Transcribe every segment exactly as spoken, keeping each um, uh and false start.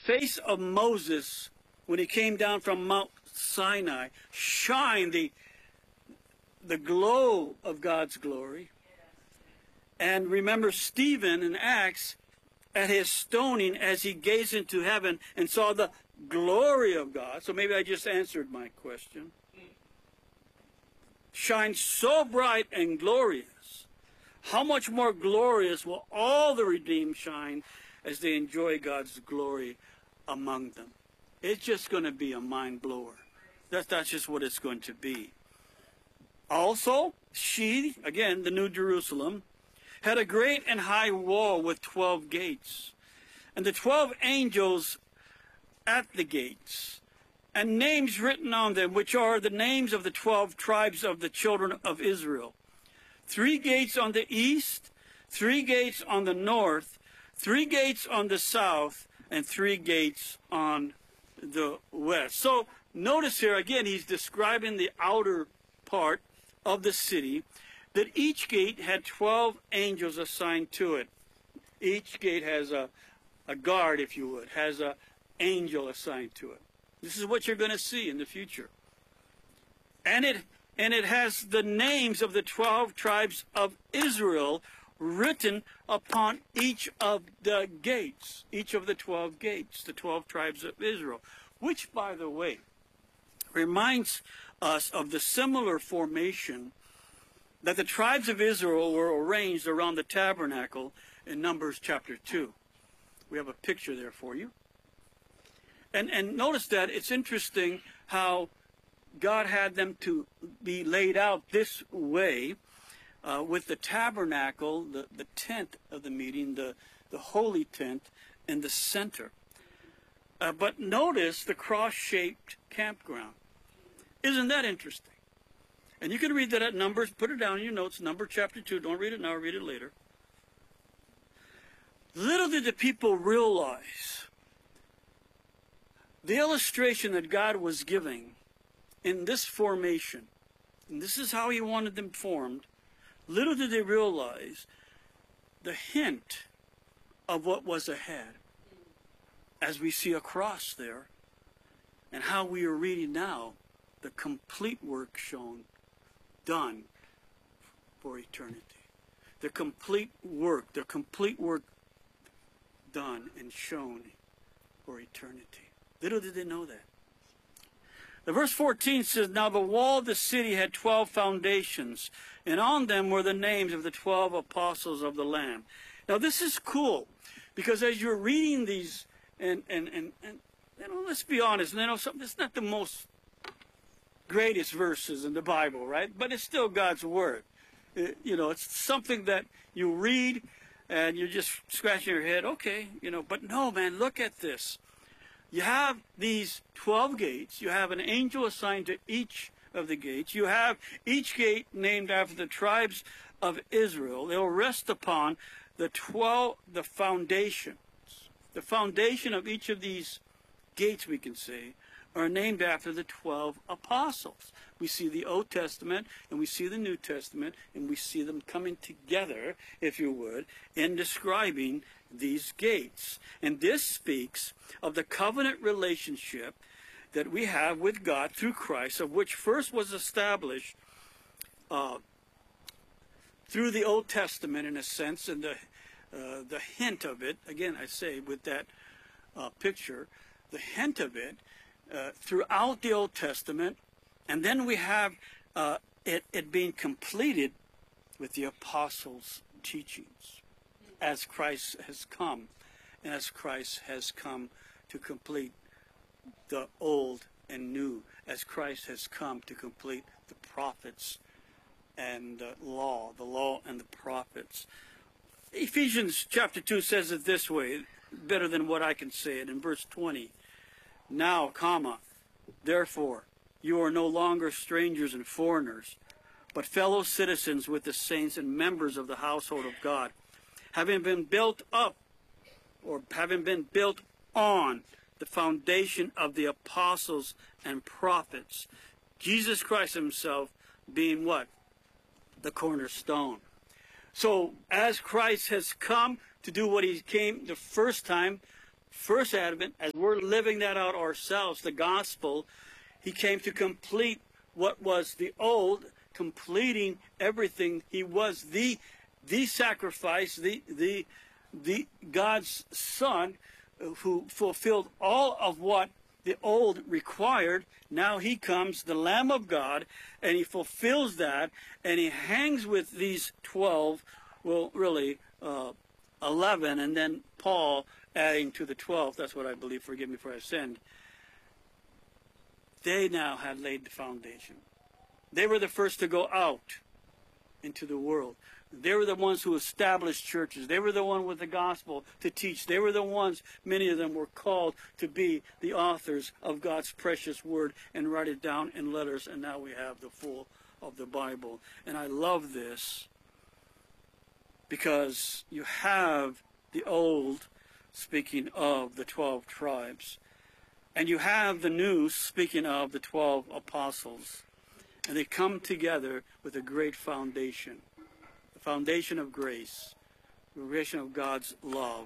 face of Moses when he came down from Mount Sinai shined the, the glow of God's glory. And remember Stephen in Acts at his stoning as he gazed into heaven and saw the glory of God. So maybe I just answered my question. Shines so bright and glorious. How much more glorious will all the redeemed shine as they enjoy God's glory among them? It's just going to be a mind blower. That's, that's just what it's going to be. Also, she, again, the New Jerusalem, had a great and high wall with twelve gates, and the twelve angels at the gates, and names written on them, which are the names of the twelve tribes of the children of Israel. Three gates on the east, three gates on the north, three gates on the south, and three gates on the west. So notice here, again, he's describing the outer part of the city, that each gate had twelve angels assigned to it. Each gate has a, a guard, if you would, has an angel assigned to it. This is what you're going to see in the future. And it, and it has the names of the twelve tribes of Israel written upon each of the gates, each of the twelve gates, the twelve tribes of Israel, which, by the way, reminds us of the similar formation that the tribes of Israel were arranged around the tabernacle in Numbers chapter two. We have a picture there for you. And, and notice that it's interesting how God had them to be laid out this way, uh, with the tabernacle, the, the tent of the meeting, the, the holy tent, in the center. Uh, but notice the cross-shaped campground. Isn't that interesting? And you can read that at Numbers. Put it down in your notes. Number chapter two. Don't read it now. Read it later. Little did the people realize the illustration that God was giving in this formation. And this is how he wanted them formed. Little did they realize the hint of what was ahead. As we see a cross there. And how we are reading now the complete work shown, done for eternity. The complete work, the complete work done and shown for eternity. Little did they know that. The verse fourteen says, now the wall of the city had twelve foundations, and on them were the names of the twelve apostles of the Lamb. Now this is cool, because as you're reading these, and, and, and, and you know, let's be honest, you know, it's not the most greatest verses in the Bible, right? But it's still God's Word. It, you know, it's something that you read and you're just scratching your head, okay, you know, but no, man, look at this. You have these twelve gates. You have an angel assigned to each of the gates. You have each gate named after the tribes of Israel. They'll rest upon the twelve, the foundations. The foundation of each of these gates, we can say, are named after the twelve apostles. We see the Old Testament and we see the New Testament, and we see them coming together, if you would, in describing these gates. And this speaks of the covenant relationship that we have with God through Christ, of which first was established uh, through the Old Testament, in a sense, and the, uh, the hint of it, again, I say, with that uh, picture, the hint of it, Uh, throughout the Old Testament, and then we have uh, it, it being completed with the apostles' teachings as Christ has come, and as Christ has come to complete the old and new, as Christ has come to complete the prophets and the law, the law and the prophets. Ephesians chapter two says it this way, better than what I can say it, in verse twenty. Now, comma, therefore, you are no longer strangers and foreigners, but fellow citizens with the saints and members of the household of God, having been built up, or having been built on the foundation of the apostles and prophets, Jesus Christ himself being what? The cornerstone. So, as Christ has come to do what he came the first time, first advent, as we're living that out ourselves, the gospel, he came to complete what was the old, completing everything. He was the the sacrifice, the the the God's Son, who fulfilled all of what the old required. Now he comes, the Lamb of God, and he fulfills that, and he hangs with these twelve, well, really uh, eleven, and then Paul adding to the twelve. That's what I believe. Forgive me for I sinned. They now had laid the foundation. They were the first to go out into the world. They were the ones who established churches. They were the one with the gospel to teach. They were the ones, many of them were called to be the authors of God's precious word and write it down in letters. And now we have the full of the Bible. And I love this because you have the old speaking of the twelve tribes. And you have the new speaking of the twelve apostles. And they come together with a great foundation. The foundation of grace. The foundation of God's love.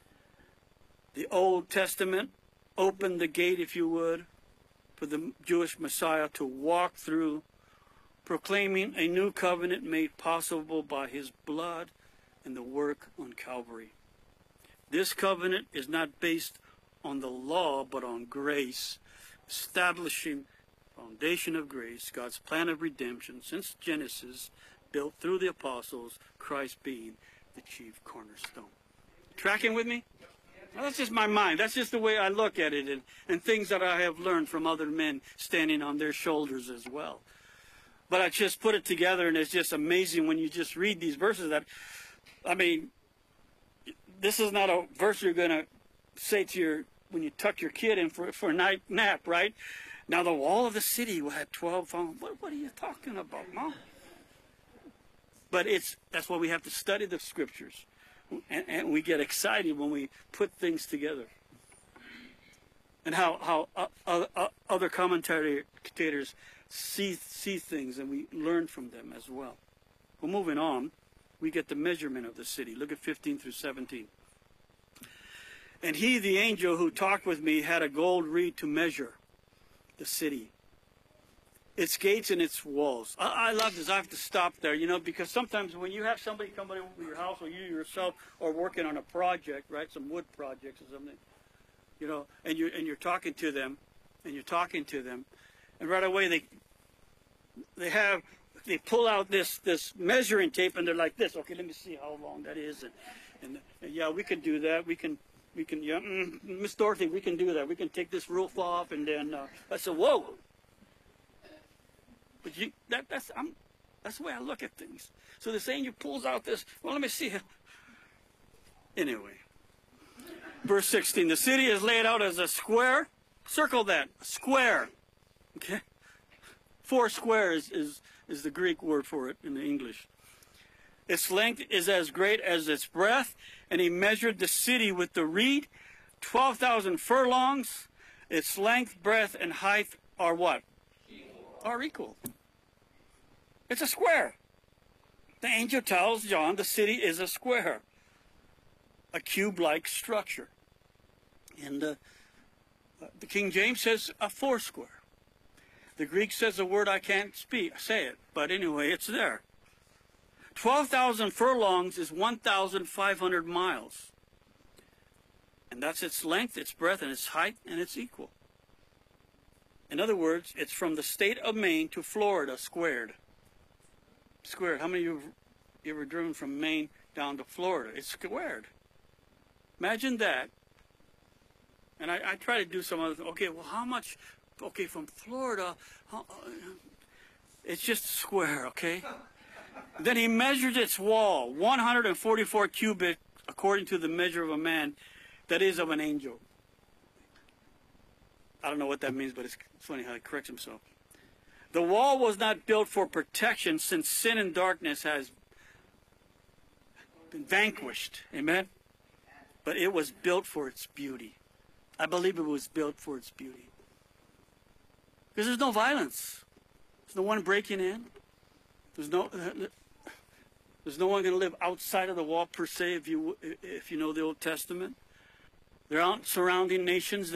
The Old Testament opened the gate, if you would, for the Jewish Messiah to walk through, proclaiming a new covenant made possible by his blood and the work on Calvary. This covenant is not based on the law, but on grace, establishing foundation of grace, God's plan of redemption since Genesis, built through the apostles, Christ being the chief cornerstone. Tracking with me? Now, that's just my mind. That's just the way I look at it, and, and things that I have learned from other men standing on their shoulders as well. But I just put it together, and it's just amazing when you just read these verses that, I mean, this is not a verse you're going to say to your, when you tuck your kid in for, for a night nap, right? Now the wall of the city will have twelve fountains. What, what are you talking about, Mom? But it's that's why we have to study the scriptures. And, and we get excited when we put things together. And how, how uh, uh, uh, other commentators see, see things, and we learn from them as well. Well, moving on, we get the measurement of the city. Look at fifteen through seventeen. And he, the angel who talked with me, had a gold reed to measure the city, its gates and its walls. I, I love this. I have to stop there, you know, because sometimes when you have somebody come into your house, or you yourself are working on a project, right, some wood projects or something, you know, and you're and you're talking to them, and you're talking to them, and right away they they have they pull out this this measuring tape, and they're like this. Okay, let me see how long that is, and and, and yeah, we can do that. We can. We can, yeah, mm, Miss Dorothy, we can do that. We can take this roof off, and then uh, I said, "Whoa!" But you, that, that's I'm, that's the way I look at things. So the angel pulls out this. Well, let me see. Anyway, verse sixteen: the city is laid out as a square. Circle that square. Okay, four squares is is the Greek word for it in the English. Its length is as great as its breadth, and he measured the city with the reed, twelve thousand furlongs. Its length, breadth, and height are what? Equal. Are equal. It's a square. The angel tells John the city is a square, a cube-like structure. And uh, the King James says a four square. The Greek says a word I can't speak, say it, but anyway, it's there. twelve thousand furlongs is one thousand five hundred miles. And that's its length, its breadth, and its height, and it's equal. In other words, it's from the state of Maine to Florida squared. Squared. How many of you ever driven from Maine down to Florida? It's squared. Imagine that. And I, I try to do some other thing. Okay, well, how much? Okay, from Florida, how, uh, it's just a square, okay? Then he measured its wall, one hundred forty-four cubits, according to the measure of a man, that is of an angel. I don't know what that means, but it's funny how he corrects himself. The wall was not built for protection, since sin and darkness has been vanquished. Amen? But it was built for its beauty. I believe it was built for its beauty. Because there's no violence. There's no one breaking in. There's no... There's no one going to live outside of the wall per se, if you if you know the Old Testament. There aren't surrounding nations